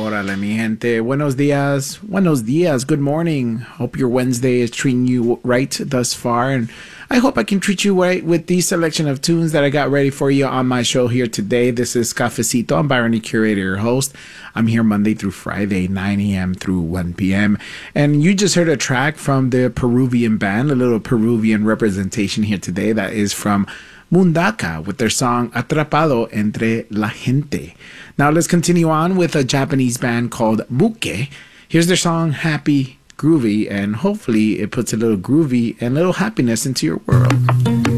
Órale, mi gente. Buenos dias. Buenos dias. Good morning. Hope your Wednesday is treating you right thus far. And I hope I can treat you right with the selection of tunes that I got ready for you on my show here today. This is Cafecito. I'm Byron, the curator, your host. I'm here Monday through Friday, 9 a.m. through 1 p.m. And you just heard a track from the Peruvian band, a little Peruvian representation here today. That is from Mundaka with their song Atrapado Entre la Gente. Now let's continue on with a Japanese band called Muke. Here's their song Happy Groovy, and hopefully it puts a little groovy and a little happiness into your world.